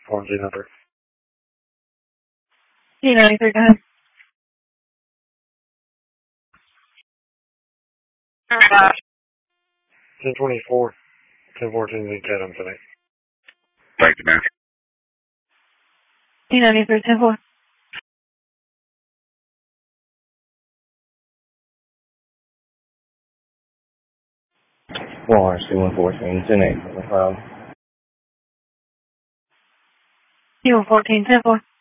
Form Z number. P93, go ahead. 1024. 1014 in Chatham tonight. Thank you, man. P93, 10-4. Walmart C114, 10-8. C114, 10-4.